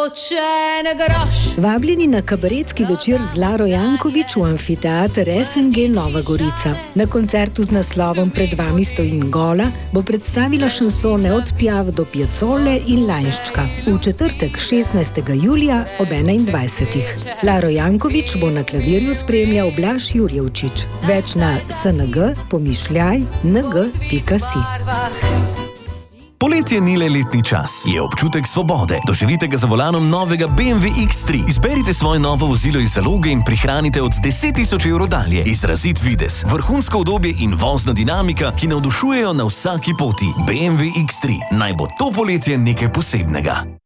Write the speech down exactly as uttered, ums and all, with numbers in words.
Vabljeni na kabaretski večer z Laro Jankovič v amfiteater S N G Nova Gorica. Na koncertu z naslovom Pred vami stojim gola bo predstavila šansone od Piaf do Piazzole in Lainščka. V četrtek šestnajstega julija ob enaindvajsetih. Laro Jankovič bo na klavirju spremljal Blaž Jurjevčič. Več na s n g pomišljaj n g pika si. Poletje ni le letni čas, je občutek svobode. Doživite ga za volanom novega B M W X tri. Izberite svoje novo vozilo iz zaloge in prihranite od deset tisoč evrov dalje. Izrazit videz, vrhunsko udobje in vozna dinamika, ki navdušujejo na vsaki poti. B M W X tri. Naj bo to poletje nekaj posebnega.